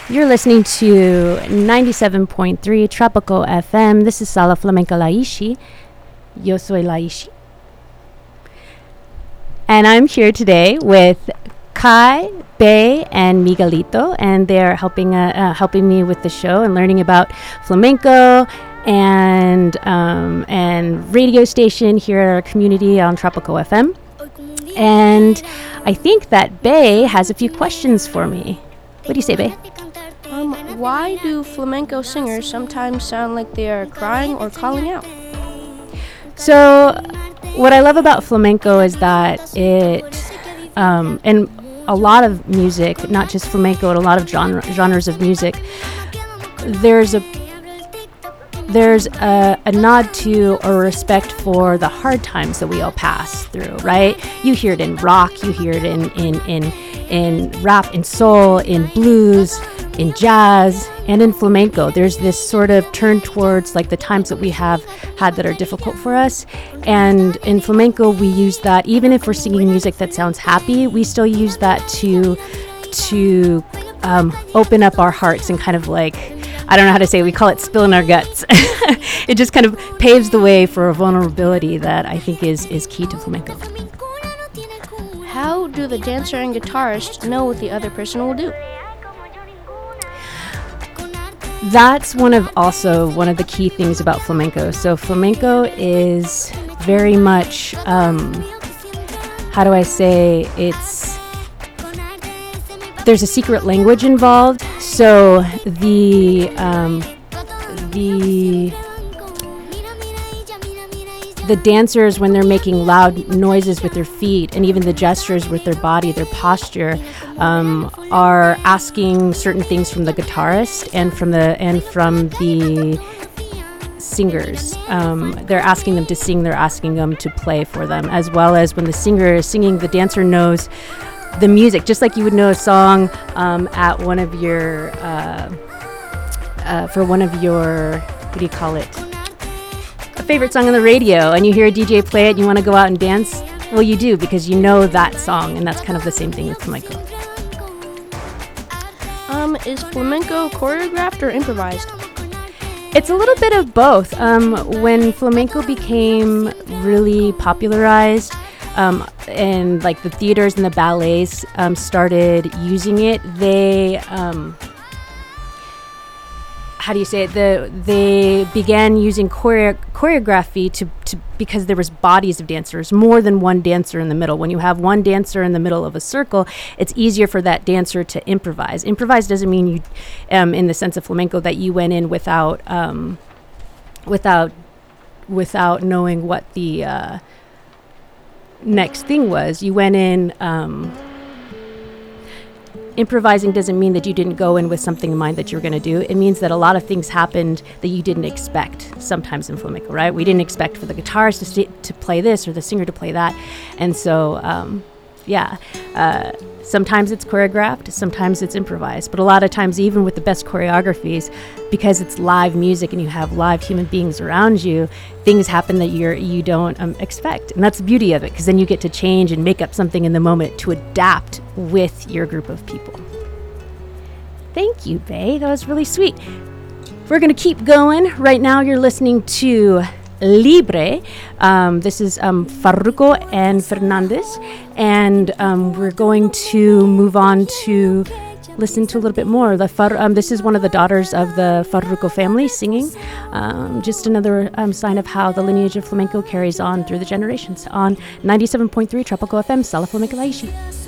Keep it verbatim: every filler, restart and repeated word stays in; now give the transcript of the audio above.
You're listening to ninety-seven point three Tropical F M. This is Sala Flamenca Laishi. Yo soy Laishi. And I'm here today with Kai, Bay, and Miguelito, and they're helping uh, uh, helping me with the show and learning about flamenco and um, and radio station here at our community on Tropical F M. And I think that Bay has a few questions for me. What do you say, Bay? Um, why do flamenco singers sometimes sound like they are crying or calling out? So, what I love about flamenco is that it, um, and a lot of music, not just flamenco, but a lot of genre, genres of music, there's a there's a, a nod to or respect for the hard times that we all pass through, right? You hear it in rock, you hear it in in in, in rap, in soul, in blues, in jazz, and in flamenco. There's this sort of turn towards like the times that we have had that are difficult for us. And in flamenco, we use that, even if we're singing music that sounds happy, we still use that to to um, open up our hearts and kind of like, I don't know how to say it, we call it spilling our guts. It just kind of paves the way for a vulnerability that I think is, is key to flamenco. How do the dancer and guitarist know what the other person will do? That's one of also one of the key things about flamenco. So flamenco is very much, um, how do I say, it's, there's a secret language involved. So the, um, the, the dancers, when they're making loud noises with their feet and even the gestures with their body, their posture, um, are asking certain things from the guitarist and from the and from the singers. Um, they're asking them to sing, they're asking them to play for them, as well as when the singer is singing, the dancer knows the music, just like you would know a song um, at one of your, uh, uh, for one of your, what do you call it? A favorite song on the radio, and you hear a D J play it and you want to go out and dance. Well, you do, because you know that song, and that's kind of the same thing with flamenco. Um, is flamenco choreographed or improvised? It's a little bit of both. Um, when flamenco became really popularized, um, and like the theaters and the ballets um, started using it, they, um, how do you say it? The they began using choreo- choreography to, to because there was bodies of dancers, more than one dancer in the middle. When you have one dancer in the middle of a circle, it's easier for that dancer to improvise. Improvise doesn't mean you, um, in the sense of flamenco, that you went in without um, without without knowing what the uh, next thing was. You went in. Um, Improvising doesn't mean that you didn't go in with something in mind that you were going to do. It means that a lot of things happened that you didn't expect sometimes in flamenco, right? We didn't expect for the guitarist to, st- to play this or the singer to play that. And so, um, yeah, uh, sometimes it's choreographed, sometimes it's improvised. But a lot of times, even with the best choreographies, because it's live music and you have live human beings around you, things happen that you're, you don't um, expect. And that's the beauty of it, because then you get to change and make up something in the moment to adapt with your group of people. Thank you, Bay. That was really sweet. We're going to keep going. Right now, you're listening to Libre. Um, this is um, Farruko and Fernandez. And um, we're going to move on to listen to a little bit more. The Far- um, this is one of the daughters of the Farruko family singing. Um, just another um, sign of how the lineage of flamenco carries on through the generations. On ninety-seven point three Tropical F M, Sala Flamenca Laishi.